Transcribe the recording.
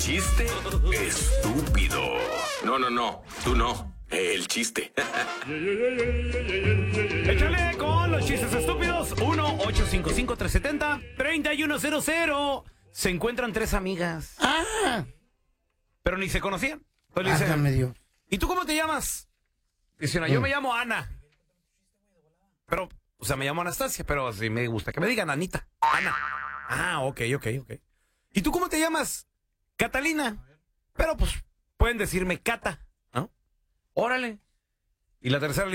Chiste estúpido. No, tú no. El chiste. Échale con los chistes estúpidos. 1-855-370-3100. Se encuentran tres amigas. Pero ni se conocían. Pues le dicen, Dios. ¿y tú cómo te llamas? Dice una, yo me llamo Ana. Pero, o sea, me llamo Anastasia, pero sí me gusta que me digan Anita. Ana. Ok. ¿Y tú cómo te llamas? Catalina. Pero pues pueden decirme Cata, ¿no? Órale. Y la tercera